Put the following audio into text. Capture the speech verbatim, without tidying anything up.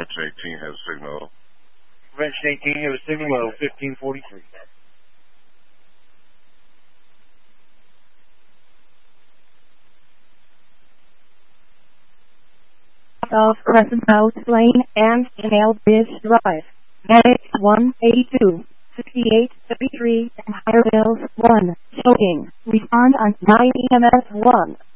Prevention eighteen has a signal. Prevention eighteen, you have a signal low, fifteen forty-three. Of Crescent House Lane and Canal Bridge Drive. Medics one eighty-two, sixty-eight, thirty-three, and Higher Bills one. Showing. Respond on nine E M S one.